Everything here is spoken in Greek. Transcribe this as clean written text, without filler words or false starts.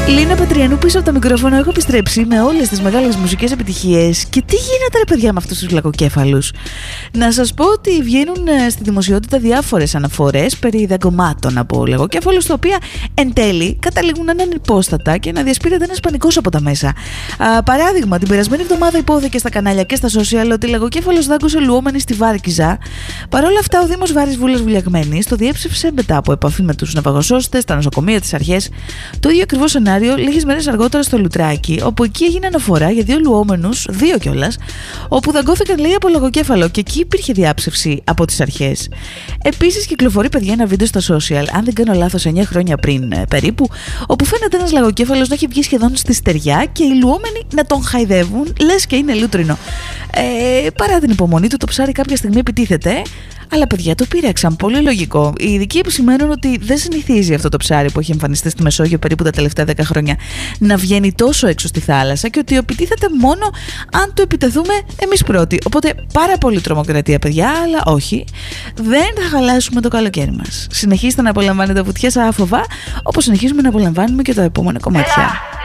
Λίνα Πατριανού πίσω από το μικρόφωνο. Έχω επιστρέψει με όλες τις μεγάλες μουσικές επιτυχίες. Και τι γίνεται ρε παιδιά με αυτούς τους λαγοκέφαλους? Να σας πω ότι βγαίνουν στη δημοσιότητα διάφορες αναφορές περί δαγκωμάτων από λαγοκέφαλους, τα οποία εν τέλει καταλήγουν να είναι ανυπόστατα και να διασπείρεται ένας πανικός από τα μέσα. Παράδειγμα, την περασμένη εβδομάδα υπόθηκε στα κανάλια και στα social ότι λαγοκέφαλος δάγκωσε λουόμενη στη Βάρκιζα. Παρ' όλα αυτά, ο Δήμος Βάρης Βούλας Βουλιαγμένης το διέψευσε μετά από επαφή με τους ναυαγοσώστες, τα νοσοκομεία, τις αρχές. Το ίδιο ακριβώς σενάριο λίγες μέρες αργότερα στο Λουτράκι, όπου εκεί έγινε αναφορά για 2 λουόμενους, 2 κιόλας, όπου δαγκώθηκαν λέει από λαγοκέφαλο και εκεί υπήρχε διάψευση από τις αρχές. Επίσης, κυκλοφορεί παιδιά ένα βίντεο στα social, αν δεν κάνω λάθος 9 χρόνια πριν περίπου, όπου φαίνεται ένας λαγοκέφαλος να έχει βγει σχεδόν στη στεριά και οι λουόμενοι να τον χαϊδεύουν, λες και είναι λούτρινο. Παρά την υπομονή του, το ψάρι κάποια στιγμή επιτίθεται. Αλλά παιδιά το πήραξαν, πολύ λογικό. Οι ειδικοί επισημαίνουν ότι δεν συνηθίζει αυτό το ψάρι που έχει εμφανιστεί στη Μεσόγειο περίπου τα τελευταία 10 χρόνια να βγαίνει τόσο έξω στη θάλασσα και ότι επιτίθεται μόνο αν το επιτεθούμε εμείς πρώτοι. Οπότε πάρα πολύ τρομοκρατία παιδιά, αλλά όχι, δεν θα χαλάσουμε το καλοκαίρι μας. Συνεχίστε να απολαμβάνετε βουτιές άφοβα, όπως συνεχίζουμε να απολαμβάνουμε και τα επόμενα κομμάτια.